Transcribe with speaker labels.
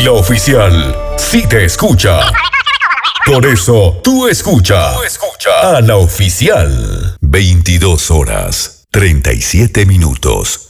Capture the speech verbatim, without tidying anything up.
Speaker 1: la oficial sí te escucha. Por eso, tú escucha, tú escucha a la oficial. veintidós horas, treinta y siete minutos.